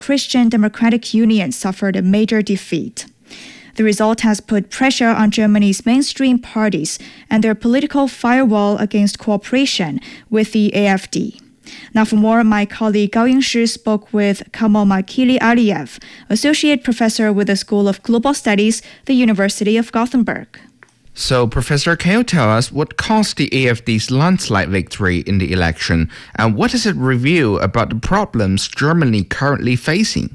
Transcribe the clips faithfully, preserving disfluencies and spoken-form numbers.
Christian Democratic Union suffered a major defeat. The result has put pressure on Germany's mainstream parties and their political firewall against cooperation with the A F D. Now for more, my colleague Gao Yingshi spoke with Kamil Makili Aliyev, Associate Professor with the School of Global Studies, the University of Gothenburg. So, Professor, can you tell us what caused the A F D's landslide victory in the election, and what does it reveal about the problems Germany currently facing?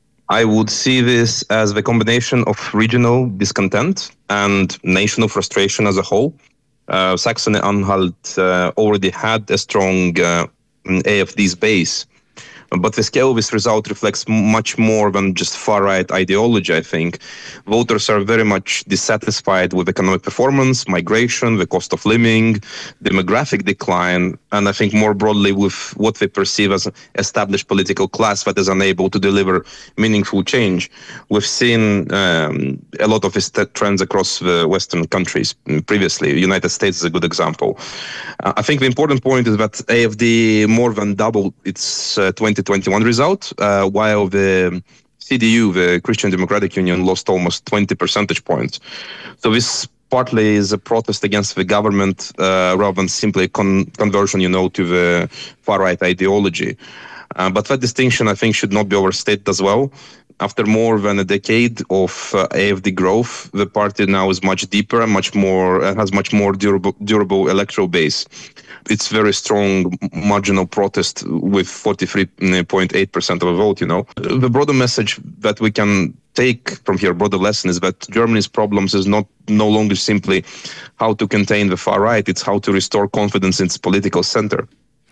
I would see this as the combination of regional discontent and national frustration as a whole. Uh, Saxony-Anhalt uh, already had a strong uh, A F D's base. But the scale of this result reflects much more than just far-right ideology, I think. Voters are very much dissatisfied with economic performance, migration, the cost of living, demographic decline, and I think more broadly with what they perceive as an established political class that is unable to deliver meaningful change. We've seen um, a lot of these trends across the Western countries previously. The United States is a good example. Uh, I think the important point is that A F D more than doubled its uh, twenty twenty-one result, uh, while the C D U, the Christian Democratic Union, lost almost twenty percentage points. So this partly is a protest against the government uh, rather than simply a con- conversion, you know, to the far-right ideology. Uh, but that distinction, I think, should not be overstated as well. After more than a decade of uh, A F D growth, the party now is much deeper and much more uh, has much more durable, durable electoral base. It's very strong marginal protest with forty-three point eight percent of a vote, you know. The broader message that we can take from here, broader lesson, is that Germany's problems is not no longer simply how to contain the far right, it's how to restore confidence in its political center.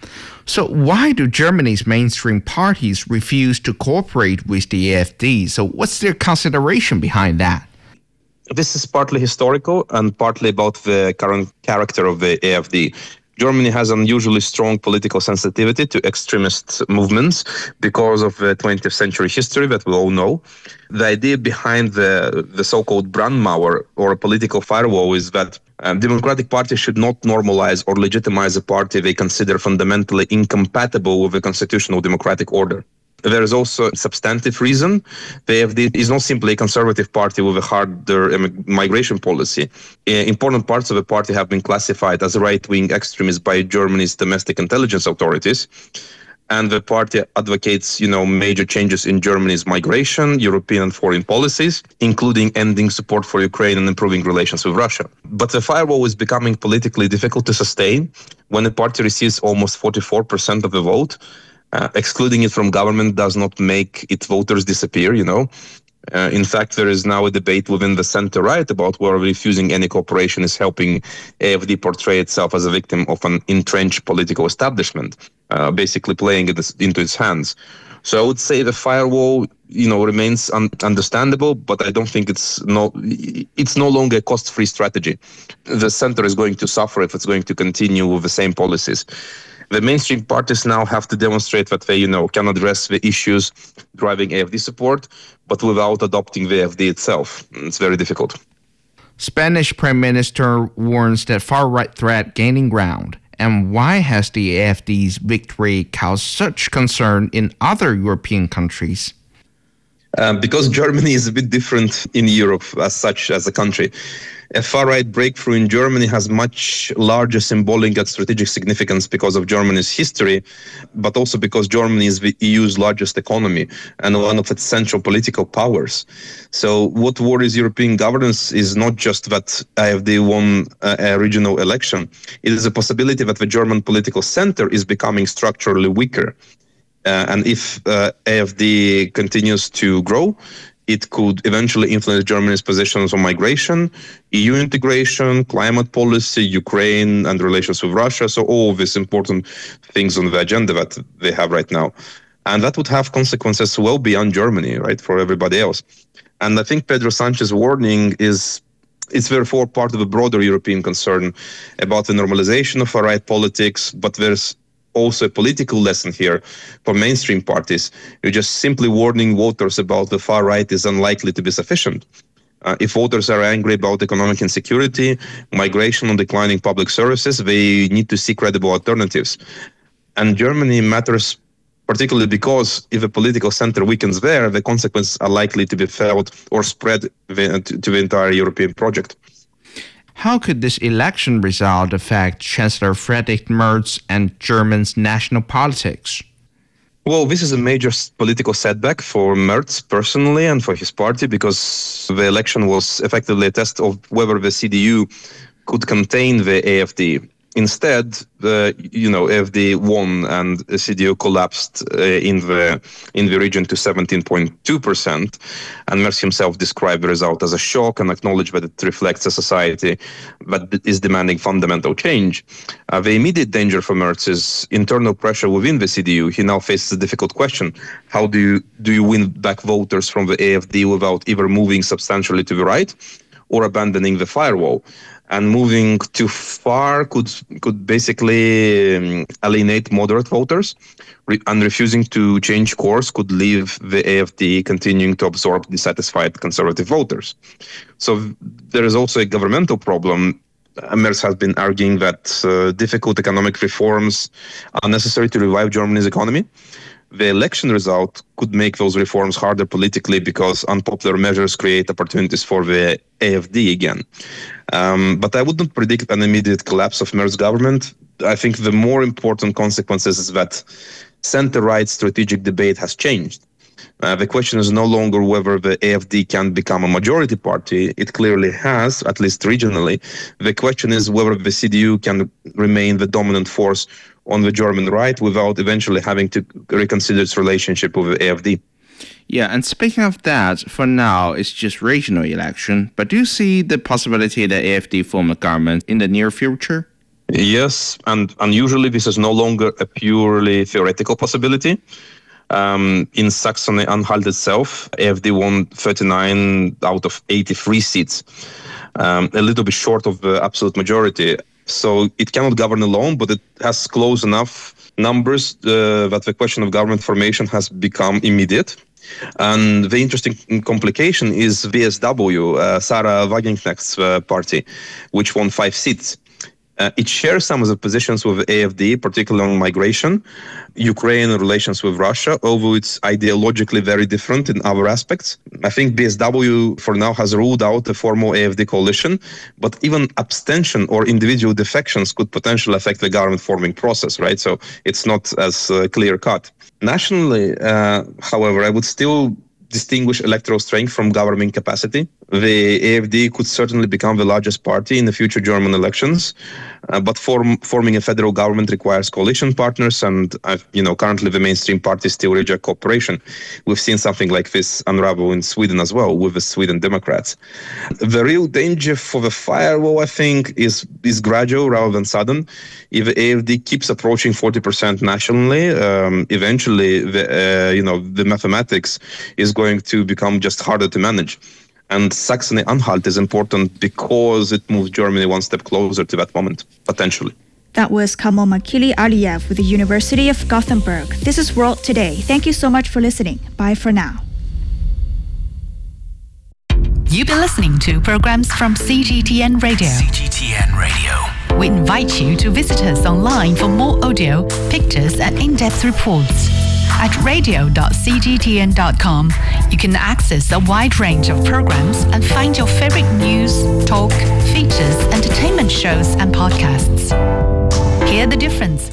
So why do Germany's mainstream parties refuse to cooperate with the A F D? So what's their consideration behind that? This is partly historical and partly about the current character of the A F D. Germany has unusually strong political sensitivity to extremist movements because of the twentieth century history that we all know. The idea behind the, the so-called Brandmauer, or a political firewall, is that um, democratic parties should not normalize or legitimize a party they consider fundamentally incompatible with the constitutional democratic order. There is also a substantive reason. The A F D is not simply a conservative party with a harder migration policy. Important parts of the party have been classified as right-wing extremists by Germany's domestic intelligence authorities. And the party advocates, you know, major changes in Germany's migration, European and foreign policies, including ending support for Ukraine and improving relations with Russia. But the firewall is becoming politically difficult to sustain when the party receives almost forty-four percent of the vote. Uh, excluding it from government does not make its voters disappear, you know. Uh, in fact, there is now a debate within the center-right about whether refusing any cooperation is helping A F D portray itself as a victim of an entrenched political establishment, uh, basically playing it into its hands. So I would say the firewall, you know, remains un- understandable, but I don't think it's no, it's no longer a cost-free strategy. The center is going to suffer if it's going to continue with the same policies. The mainstream parties now have to demonstrate that they, you know, can address the issues driving A F D support, but without adopting the A F D itself. It's very difficult. Spanish Prime Minister warns that far-right threat gaining ground. And why has the A F D's victory caused such concern in other European countries? Um, because Germany is a bit different in Europe as such as a country. A far-right breakthrough in Germany has much larger symbolic and strategic significance because of Germany's history, but also because Germany is the E U's largest economy and one of its central political powers. So what worries European governance is not just that A F D won a, a regional election. It is a possibility that the German political center is becoming structurally weaker. Uh, and if uh, A F D continues to grow, it could eventually influence Germany's positions on migration, E U integration, climate policy, Ukraine, and relations with Russia. So all of these important things on the agenda that they have right now. And that would have consequences well beyond Germany, right, for everybody else. And I think Pedro Sanchez's warning is it's therefore part of a broader European concern about the normalization of far-right politics, but there's also a political lesson here for mainstream parties. You're just simply warning voters about the far right is unlikely to be sufficient. Uh, if voters are angry about economic insecurity, migration, and declining public services, they need to see credible alternatives. And Germany matters particularly because if the political center weakens there, the consequences are likely to be felt or spread the, to the entire European project. How could this election result affect Chancellor Friedrich Merz and Germany's national politics? Well, this is a major political setback for Merz personally and for his party, because the election was effectively a test of whether the C D U could contain the A F D. Instead, the you know A F D won and the C D U collapsed uh, in the in the region to seventeen point two percent. And Merz himself described the result as a shock and acknowledged that it reflects a society that is demanding fundamental change. Uh, the immediate danger for Merz is internal pressure within the C D U. He now faces a difficult question: how do you do you win back voters from the A F D without either moving substantially to the right or abandoning the firewall? And moving too far could could basically um, alienate moderate voters, Re- and refusing to change course could leave the A F D continuing to absorb dissatisfied conservative voters. So there is also a governmental problem. Merz has been arguing that uh, difficult economic reforms are necessary to revive Germany's economy. The election result could make those reforms harder politically because unpopular measures create opportunities for the A F D again. Um, but I wouldn't predict an immediate collapse of Merz's government. I think the more important consequences is that center-right strategic debate has changed. Uh, the question is no longer whether the A F D can become a majority party. It clearly has, at least regionally. The question is whether the C D U can remain the dominant force on the German right without eventually having to reconsider its relationship with the A F D. Yeah, and speaking of that, for now, it's just regional election. But do you see the possibility that A F D form a government in the near future? Yes, and unusually this is no longer a purely theoretical possibility. Um, in Saxony-Anhalt itself, A F D won thirty-nine out of eighty-three seats, um, a little bit short of the absolute majority. So it cannot govern alone, but it has close enough numbers uh, that the question of government formation has become immediate. And the interesting complication is V S W, uh, Sarah Wagenknecht's uh, party, which won five seats. Uh, it shares some of the positions with A F D, particularly on migration, Ukraine and relations with Russia, although it's ideologically very different in other aspects. I think B S W for now has ruled out a formal A F D coalition, but even abstention or individual defections could potentially affect the government forming process, right? So it's not as uh, clear cut. Nationally, uh, however, I would still distinguish electoral strength from governing capacity. The A F D could certainly become the largest party in the future German elections, uh, but form, forming a federal government requires coalition partners, and uh, you know currently the mainstream parties still reject cooperation. We've seen something like this unravel in Sweden as well with the Sweden Democrats. The real danger for the firewall, I think, is is gradual rather than sudden. If the A F D keeps approaching forty percent nationally, um, eventually the uh, you know the mathematics is going to become just harder to manage. And Saxony-Anhalt is important because it moves Germany one step closer to that moment, potentially. That was Kamil Makili-Aliyev with the University of Gothenburg. This is World Today. Thank you so much for listening. Bye for now. You've been listening to programs from C G T N Radio. C G T N Radio. We invite you to visit us online for more audio, pictures, and in-depth reports. At radio dot c g t n dot com, you can access a wide range of programs and find your favorite news, talk, features, entertainment shows, and podcasts. Hear the difference.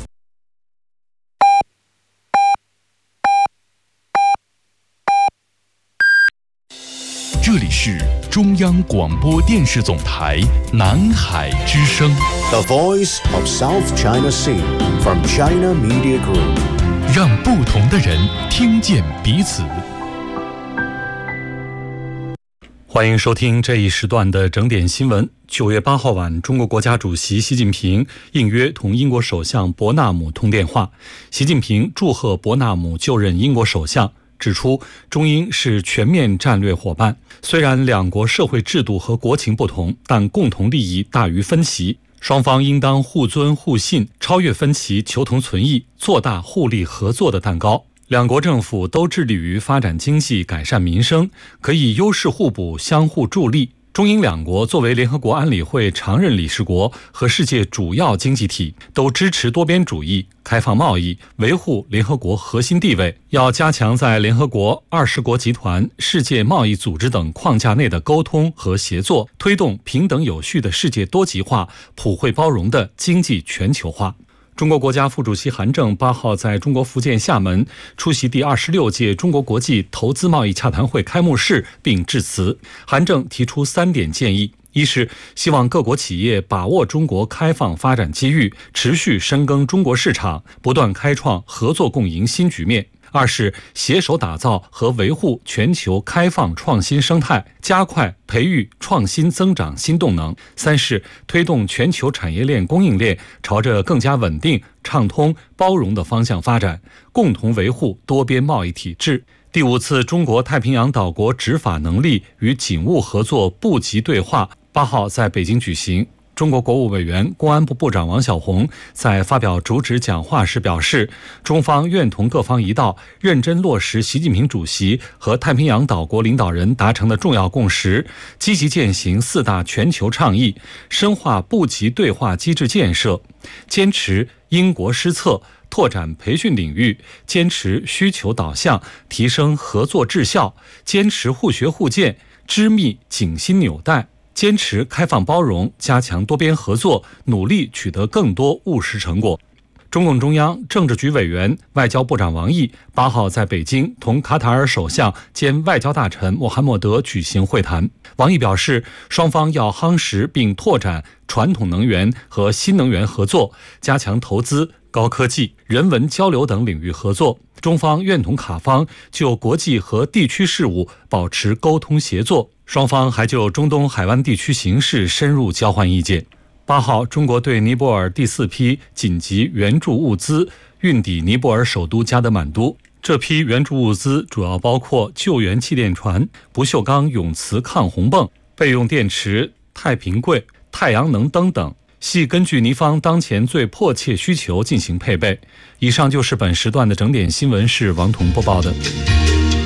这里是中央广播电视总台南海之声。 The Voice of South China Sea from China Media Group. 让不同的人听见彼此。欢迎收听这一时段的整点新闻。九月八号晚，中国国家主席习近平应约同英国首相伯纳姆通电话。习近平祝贺伯纳姆就任英国首相，指出中英是全面战略伙伴，虽然两国社会制度和国情不同，但共同利益大于分歧。双方应当互尊互信，超越分歧，求同存异，做大互利合作的蛋糕。两国政府都致力于发展经济，改善民生，可以优势互补，相互助力， 中英两国作为联合国安理会常任理事国和世界主要经济体，都支持多边主义、开放贸易，维护联合国核心地位，要加强在联合国、二十国集团、世界贸易组织等框架内的沟通和协作，推动平等有序的世界多极化、普惠包容的经济全球化。中国国家副主席韩正八号在中国福建厦门出席第二十六届中国国际投资贸易洽谈会开幕式并致辞。韩正提出三点建议：一是希望各国企业把握中国开放发展机遇，持续深耕中国市场，不断开创合作共赢新局面；二是携手打造和维护全球开放创新生态，加快培育创新增长新动能；三是推动全球产业链供应链朝着更加稳定、畅通、包容的方向发展，共同维护多边贸易体制。第五次中国太平洋岛国执法能力与警务合作部级对话八号在北京举行。中国国务委员、公安部部长王小洪在发表主旨讲话时表示，中方愿同各方一道，认真落实习近平主席和太平洋岛国领导人达成的重要共识，积极践行四大全球倡议，深化部级对话机制建设，坚持因国施策，拓展培训领域，坚持需求导向，提升合作质效，坚持互学互鉴，织密紧心纽带，坚持开放包容，加强多边合作，努力取得更多务实成果。中共中央政治局委员、外交部长王毅八号在北京同卡塔尔首相兼外交大臣穆罕默德举行会谈。王毅表示，双方要夯实并拓展传统能源和新能源合作，加强投资、高科技、人文交流等领域合作。中方愿同卡方就国际和地区事务保持沟通协作，双方还就中东海湾地区形势深入交换意见。八号，中国对尼泊尔第四批紧急援助物资运抵尼泊尔首都加德满都。这批援助物资主要包括救援气垫船、不锈钢永磁抗洪泵、备用电池、太平柜、太阳能灯等，系根据尼方当前最迫切需求进行配备。以上就是本时段的整点新闻，是王彤播报的。